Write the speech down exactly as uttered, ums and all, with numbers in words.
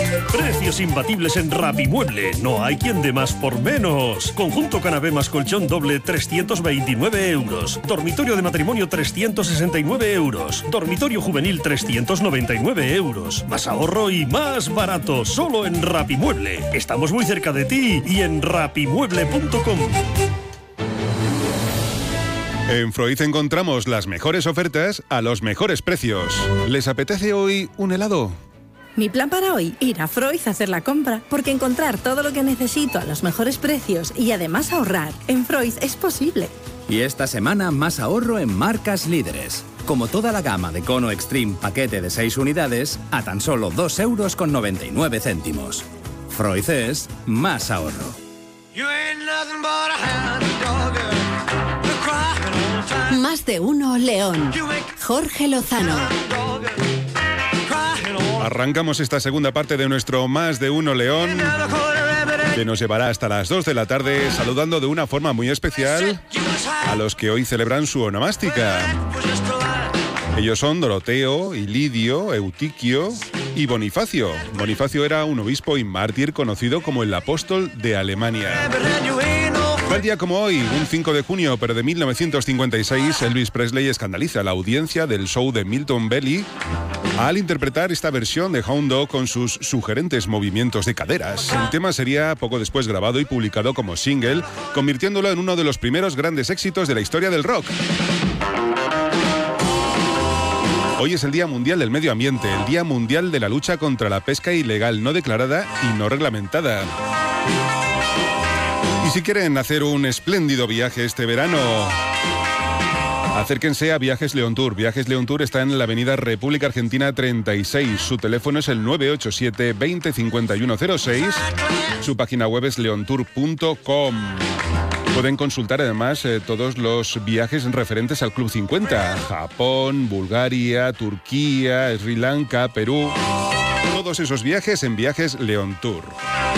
Precios imbatibles en Rapimueble. No hay quien dé más por menos. Conjunto canapé más colchón doble, trescientos veintinueve euros. Dormitorio de matrimonio, trescientos sesenta y nueve euros. Dormitorio juvenil, trescientos noventa y nueve euros. Más ahorro y más barato. Solo en Rapimueble. Estamos muy cerca de ti y en rapimueble punto com. En Freud encontramos las mejores ofertas a los mejores precios. ¿Les apetece hoy un helado? Mi plan para hoy, ir a Freud a hacer la compra, porque encontrar todo lo que necesito a los mejores precios y además ahorrar en Freud es posible. Y esta semana más ahorro en marcas líderes. Como toda la gama de Cono Extreme paquete de seis unidades a tan solo dos euros con noventa y nueve céntimos. Freud es más ahorro. Más de uno León. Jorge Lozano. Arrancamos esta segunda parte de nuestro Más de Uno León, que nos llevará hasta las dos de la tarde, saludando de una forma muy especial a los que hoy celebran su onomástica. Ellos son Doroteo, Ilidio, Eutiquio y Bonifacio. Bonifacio era un obispo y mártir conocido como el apóstol de Alemania. Tal día como hoy, un cinco de junio, pero de mil novecientos cincuenta y seis, Elvis Presley escandaliza a la audiencia del show de Milton Berle al interpretar esta versión de Hound Dog con sus sugerentes movimientos de caderas. El tema sería poco después grabado y publicado como single, convirtiéndolo en uno de los primeros grandes éxitos de la historia del rock. Hoy es el Día Mundial del Medio Ambiente, el Día Mundial de la lucha contra la pesca ilegal, no declarada y no reglamentada. Y si quieren hacer un espléndido viaje este verano, acérquense a Viajes León Tour. Viajes León Tour está en la avenida República Argentina treinta y seis. Su teléfono es el nueve ocho siete, veinte, cincuenta y uno cero seis. Su página web es leontour punto com. Pueden consultar además eh, todos los viajes referentes al Club cincuenta. Japón, Bulgaria, Turquía, Sri Lanka, Perú. Todos esos viajes en Viajes León Tour.